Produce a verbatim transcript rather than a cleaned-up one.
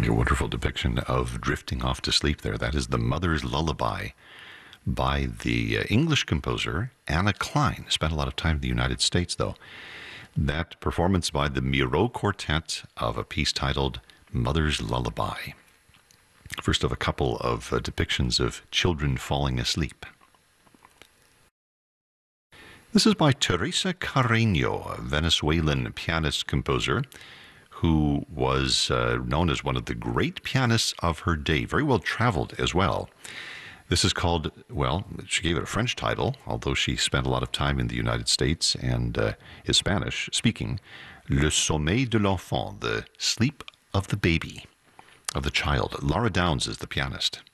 A wonderful depiction of drifting off to sleep there. That is The Mother's Lullaby by the uh, English composer Anna Klein. Spent a lot of time in the United States, though. That performance by the Miro Quartet of a piece titled Mother's Lullaby. First of a couple of uh, depictions of children falling asleep. This is by Teresa Carreño, a Venezuelan pianist-composer who was uh, known as one of the great pianists of her day, very well traveled as well. This is called, well, she gave it a French title, although she spent a lot of time in the United States and uh, is Spanish speaking. Le Sommeil de l'Enfant, the sleep of the baby, of the child. Laura Downs is the pianist.